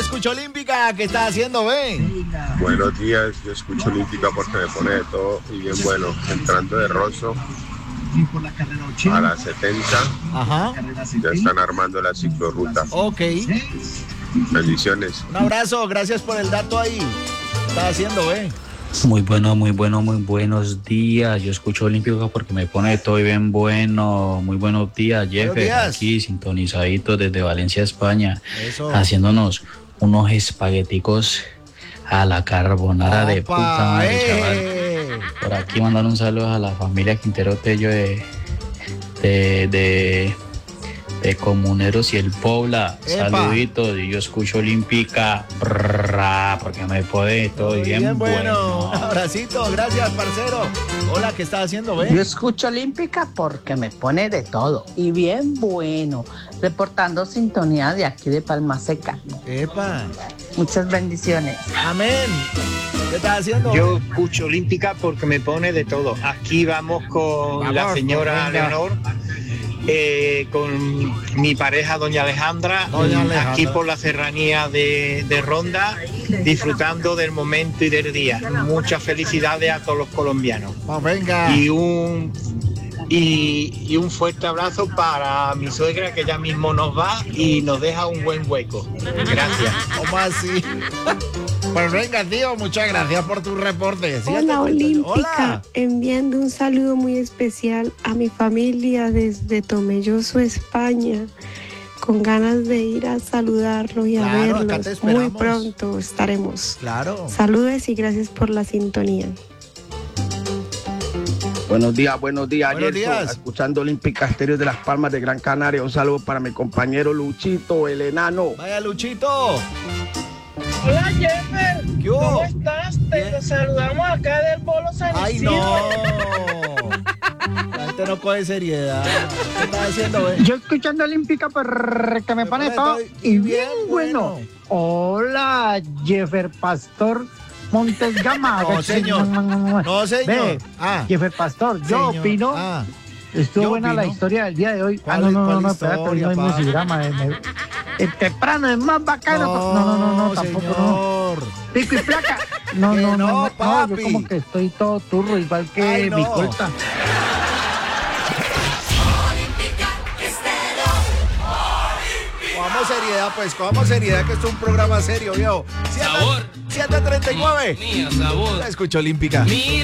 escucho Olímpica, ¿qué estás haciendo, ven? Buenos días, yo escucho Olímpica porque me pone de todo y bien bueno. Entrando de Rosso a las 70, Ajá. ya están armando la ciclorruta. Ok. Bendiciones. Un abrazo, gracias por el dato ahí. ¿Qué estás haciendo, ven? Muy buenos días. Yo escucho Olímpica porque me pone de todo y bien bueno. Muy buenos días, Jefe. Buenos días. Aquí sintonizadito desde Valencia, España, Eso. haciéndonos unos espagueticos a la carbonara de Opa, puta madre, chaval. Por aquí mandar un saludo a la familia Quintero Tello de Comuneros y el Pobla. Epa. Saluditos. Y yo escucho Olímpica porque me puede todo y bien bueno. Un abracito, gracias, parcero. Hola, ¿qué estás haciendo, ven? Yo escucho Olímpica porque me pone de todo y bien bueno. Reportando sintonía de aquí de Palma Seca. Epa. Muchas bendiciones. Amén. ¿Qué estás haciendo? Yo escucho Olímpica porque me pone de todo. Aquí vamos con la señora venga. Leonor, con mi pareja doña Alejandra, Doña Alejandra. aquí por la serranía de Ronda, disfrutando del momento y del día. Muchas felicidades a todos los colombianos. Vamos, venga. Y un fuerte abrazo para mi suegra que ya mismo nos va y nos deja un buen hueco. Gracias. ¿Cómo así? Pues venga, tío, muchas gracias por tu reporte. Síguete Hola, con- Olímpica. Hola. Enviando un saludo muy especial a mi familia desde Tomelloso, España. Con ganas de ir a saludarlos y a Claro, acá te verlos. esperamos. Muy pronto estaremos. Claro. Saludos y gracias por la sintonía. Buenos días, Buenos Gerson. días. Escuchando Olímpica Estéreo de las Palmas de Gran Canaria. Un saludo para mi compañero Luchito, el enano. Vaya, Luchito. Hola Jeffer, ¿Qué hubo? ¿cómo estás? Bien. Te saludamos acá del Polo San Ay, Isidro. no. La gente no coge seriedad. ¿Qué estás haciendo, ven? Yo escuchando Olímpica porque me pone todo y bien bueno. Hola, Jeffer Pastor Montes Gama. No, señor. No, señor. Ve, Ah, Jeffer Pastor, yo señor. opino. Ah, Estuvo yo buena la opino. historia del día de hoy. ¿Cuál- cuál espérate, hoy no hay historia, pa? musigrama. El temprano es más bacano. No, tampoco no. señor. Pico y placa. No, Que no, no, no, papi. yo como que estoy todo turro, igual que Ay, no. mi corta. Cojamos seriedad, pues, cojamos seriedad, que esto es un programa serio, viejo. Sabor. 7:39. Mía, sabor. La escucho Olímpica. Mira.